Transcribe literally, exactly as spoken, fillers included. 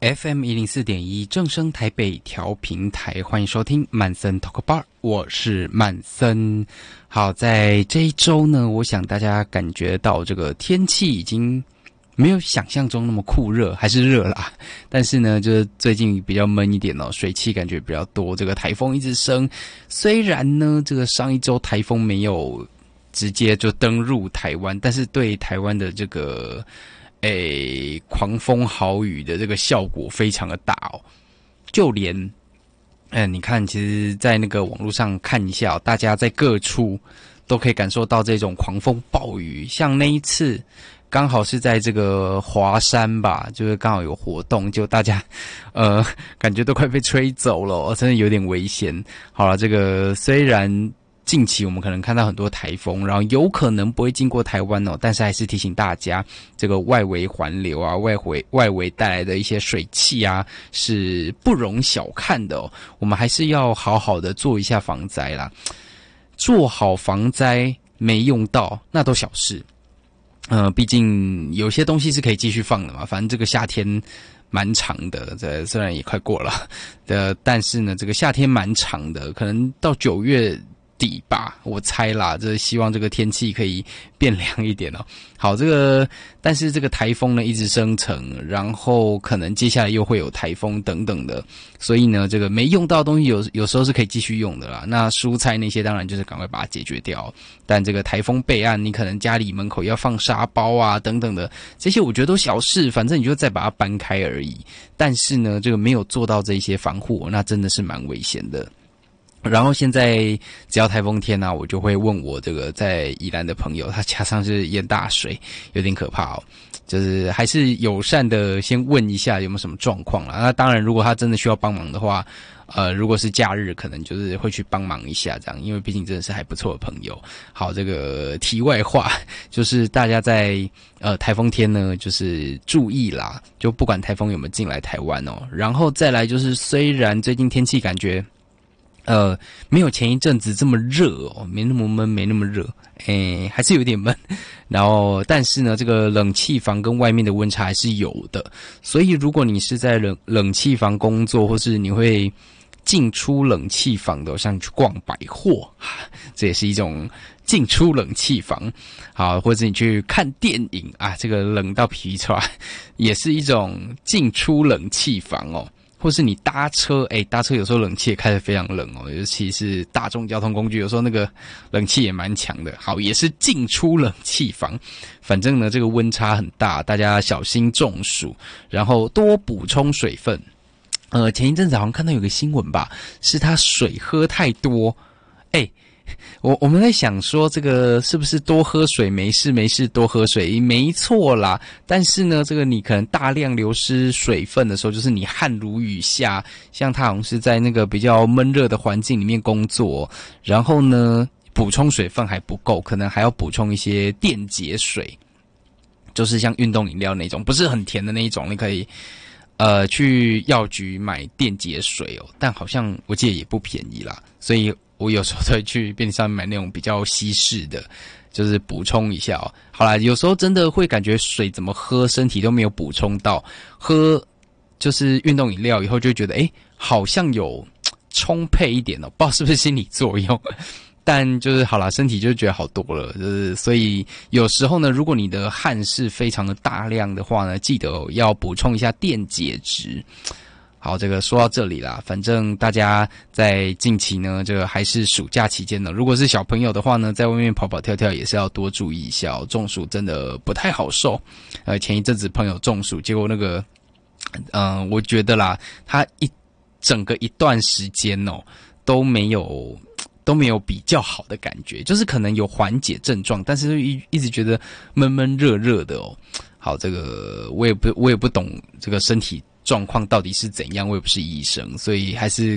F M 一零四点一正声台北调频台，欢迎收听曼森 Talk Bar， 我是曼森。好，在这一周呢，我想大家感觉到这个天气已经没有想象中那么酷热，还是热啦，但是呢，就是最近比较闷一点哦，水汽感觉比较多，这个台风一直升。虽然呢，这个上一周台风没有直接就登入台湾，但是对台湾的这个诶，狂风豪雨的这个效果非常的大哦，就连，嗯，你看，其实，在那个网络上看一下哦，大家在各处都可以感受到这种狂风暴雨。像那一次，刚好是在这个华山吧，就是刚好有活动，就大家，呃，感觉都快被吹走了哦，真的有点危险。好了，这个虽然近期我们可能看到很多台风，然后有可能不会经过台湾哦，但是还是提醒大家，这个外围环流啊，外围外围带来的一些水汽啊，是不容小看的哦。我们还是要好好的做一下防灾啦，做好防灾没用到那都小事。呃，毕竟有些东西是可以继续放的嘛，反正这个夏天蛮长的，这虽然也快过了的，但是呢，这个夏天蛮长的，可能到九月底吧，我猜啦，这希望这个天气可以变凉一点哦。好，这个但是这个台风呢一直生成，然后可能接下来又会有台风等等的，所以呢，这个没用到的东西有有时候是可以继续用的啦。那蔬菜那些当然就是赶快把它解决掉，但这个台风备案，你可能家里门口要放沙包啊等等的，这些我觉得都小事，反正你就再把它搬开而已。但是呢，这个没有做到这些防护，那真的是蛮危险的。然后现在只要台风天啊，我就会问我这个在宜兰的朋友，他加上是淹大水，有点可怕哦。就是还是友善的先问一下有没有什么状况啦。那当然，如果他真的需要帮忙的话，呃，如果是假日，可能就是会去帮忙一下这样，因为毕竟真的是还不错的朋友。好，这个题外话就是大家在呃台风天呢，就是注意啦，就不管台风有没有进来台湾哦。然后再来就是，虽然最近天气感觉呃，没有前一阵子这么热哦，没那么闷，没那么热，诶，还是有点闷。然后，但是呢，这个冷气房跟外面的温差还是有的。所以，如果你是在冷冷气房工作，或是你会进出冷气房的，像你去逛百货，这也是一种进出冷气房。好，或者你去看电影啊，这个冷到皮出来，也是一种进出冷气房哦。或是你搭车，诶，搭车有时候冷气也开得非常冷哦，尤其是大众交通工具，有时候那个冷气也蛮强的。好，也是进出冷气房，反正呢，这个温差很大，大家小心中暑，然后多补充水分。呃，前一阵子好像看到有个新闻吧，是他水喝太多，诶。我我们在想说，这个是不是多喝水没事没事多喝水？没错啦，但是呢，这个你可能大量流失水分的时候，就是你汗如雨下，像他好像是在那个比较闷热的环境里面工作，然后呢，补充水分还不够，可能还要补充一些电解水，就是像运动饮料那种，不是很甜的那一种，你可以呃去药局买电解水哦，但好像我记得也不便宜啦，所以我有时候都会去便利商店买那种比较稀释的，就是补充一下哦。好啦，有时候真的会感觉水怎么喝身体都没有补充到，喝就是运动饮料以后就会觉得，诶，好像有充沛一点哦，不知道是不是心理作用。但就是好啦，身体就觉得好多了，就是所以有时候呢，如果你的汗是非常的大量的话呢，记得哦，要补充一下电解质。好，这个说到这里啦，反正大家在近期呢，这个还是暑假期间呢，如果是小朋友的话呢，在外面跑跑跳跳也是要多注意一下哦，中暑真的不太好受。呃，前一阵子朋友中暑，结果那个，嗯、呃，我觉得啦，他一整个一段时间哦都没有都没有比较好的感觉，就是可能有缓解症状，但是一一直觉得闷闷热热的哦。好，这个我也不我也不懂这个身体状况到底是怎样，我也不是医生，所以还是